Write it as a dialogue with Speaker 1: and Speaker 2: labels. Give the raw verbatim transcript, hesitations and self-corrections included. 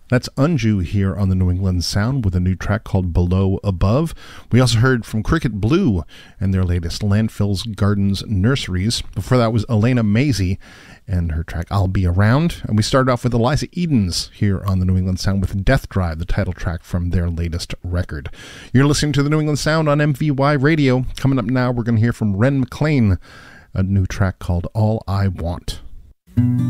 Speaker 1: That's Unju here on the New England Sound with a new track called Below Above. We also heard from Cricket Blue and their latest Landfills, Gardens, Nurseries. Before that was Elena Mazie and her track I'll Be Around. And we started off with Eliza Edens here on the New England Sound with Death Drive, the title track from their latest record. You're listening to the New England Sound on M V Y Radio. Coming up now, we're going to hear from Ren McLean, a new track called All I Want.